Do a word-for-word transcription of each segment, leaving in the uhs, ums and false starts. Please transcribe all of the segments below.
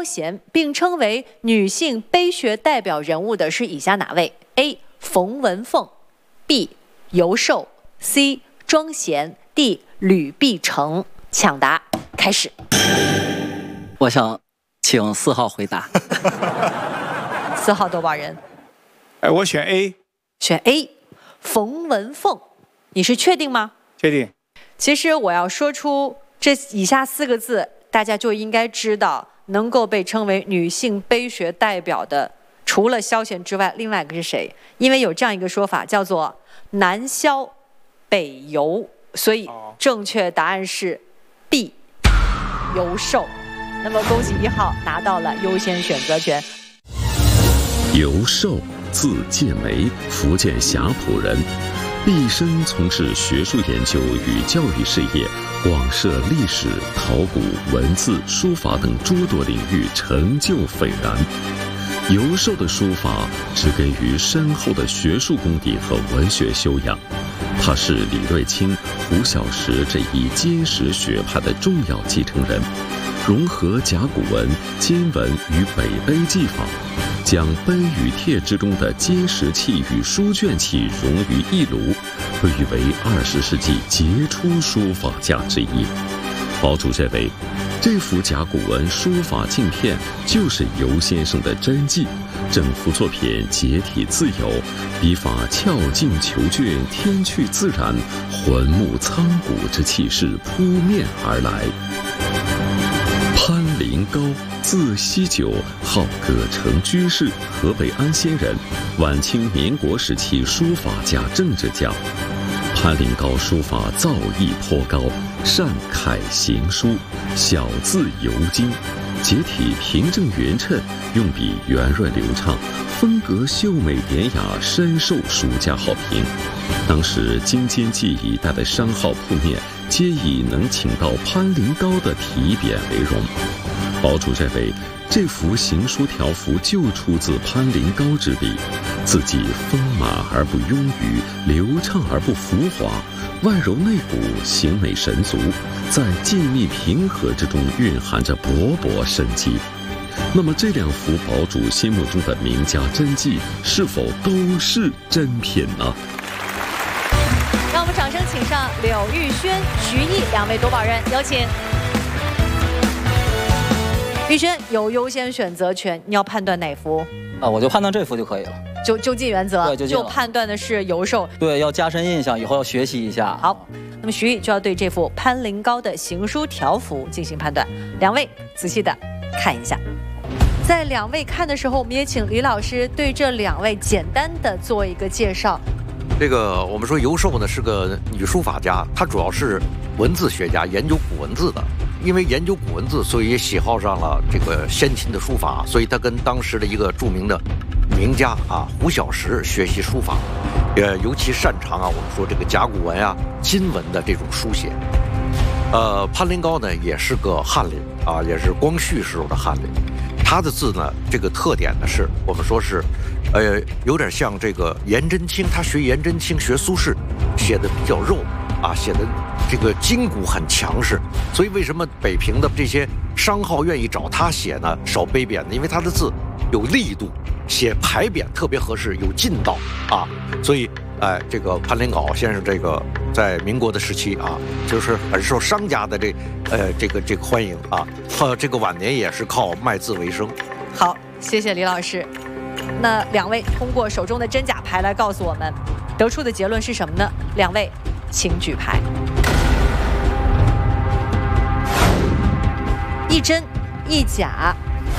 贤，并称为女性碑学代表人物的是以下哪位 ？A. 冯文凤 B. 尤寿 C. 庄贤 D. 吕碧城。抢答开始。 我想请四号回答。 四号多宝人， 哎，我选 A。 选 A。冯文凤，你是确定吗？ 确定。 其实我要说出这以下四个字，大家就应该知道，能够被称为女性碑学代表的，除了萧贤之外，另外一个是谁？因为有这样一个说法，叫做南萧北尤，所以正确答案是 B， 尤寿。那么恭喜一号拿到了优先选择权。 尤寿，字建梅，福建霞浦人，毕生从事学术研究与教育事业，广涉历史、考古、文字、书法等诸多领域，成就斐然。尤寿的书法植根于深厚的学术功底和文学修养，他是李瑞清、胡小石这一坚实学派的重要继承人，融合甲骨文、金文与北碑技法，将碑与帖之中的坚石器与书卷器融于一炉，被誉为二十世纪杰出书法家之一。堡主认为，这幅甲骨文书法镜片就是尤先生的真迹，整幅作品结体自由，笔法翘劲求俊，天趣自然，浑木苍古之气势扑面而来。潘林高，字希九，号葛城居士，河北安先人，晚清民国时期书法家、政治家。潘林高书法造诣颇高，善楷行书，小字尤精，结体平正匀称，用笔圆润流畅，风格秀美典雅，深受书家好评。当时京津冀一带的商号铺面，皆以能请到潘林高的题匾为荣。堡主认为，这幅行书条幅就出自潘林高之笔，字迹丰满而不庸臾，流畅而不浮华，外柔内鼓，形美神足，在静谧平和之中蕴含着勃勃生机。那么这两幅堡主心目中的名家真迹，是否都是真品呢？ 让我们掌声请上柳玉轩、徐毅两位夺宝人，有请。玉轩有优先选择权，你要判断哪幅？ 啊，我就判断这幅就可以了。 就就近原则， 对，就近就判断的是尤寿。 对，要加深印象，以后要学习一下。 好，那么徐毅就要对这幅潘林高的行书条幅进行判断。两位仔细的看一下。在两位看的时候，我们也请李老师对这两位简单的做一个介绍。 这个我们说尤寿呢是个女书法家，她主要是文字学家，研究古文字的。因为研究古文字，所以也喜好上了这个先秦的书法，所以他跟当时的一个著名的名家啊胡小石学习书法，呃，尤其擅长啊我们说这个甲骨文啊、金文的这种书写。呃，潘林高呢也是个翰林啊，也是光绪时候的翰林。他的字呢，这个特点呢是我们说是，呃，有点像这个颜真卿，他学颜真卿、学苏轼，写的比较肉啊，写的。这个筋骨很强势，所以为什么北平的这些商号愿意找他写呢？少碑匾呢？因为他的字有力度，写牌匾特别合适，有劲道啊。所以，哎，这个潘林高先生，这个在民国的时期啊，就是很受商家的这呃这个这个欢迎啊。他这个晚年也是靠卖字为生。 好，谢谢李老师。那两位通过手中的真假牌来告诉我们，得出的结论是什么呢？两位，请举牌。一真一假，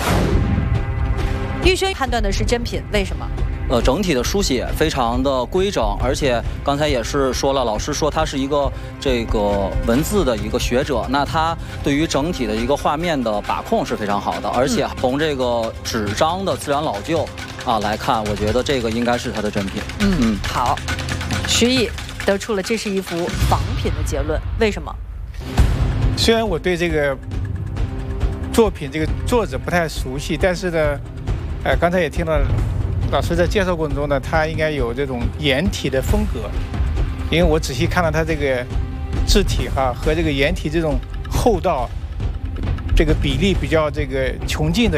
玉轩判断的是真品，为什么？ 呃，整体的书写非常的规整，而且刚才也是说了，老师说他是一个这个文字的一个学者，那他对于整体的一个画面的把控是非常好的，而且从这个纸张的自然老旧啊来看，我觉得这个应该是他的真品。 嗯嗯，好，徐毅得出了这是一幅仿品的结论，为什么？ 虽然我对这个作品这个作者不太熟悉，但是呢，呃，刚才也听到老师在介绍过程中呢，他应该有这种颜体的风格，因为我仔细看了他这个字体哈和这个颜体这种厚道，这个比例比较这个穷尽的